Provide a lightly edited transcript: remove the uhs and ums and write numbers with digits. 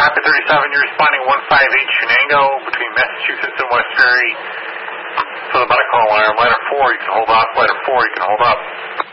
Rapid 37, you're responding 158 Shenango between Massachusetts and West Ferry. For the medical alarm, ladder 4, you can hold off. Ladder 4, you can hold up.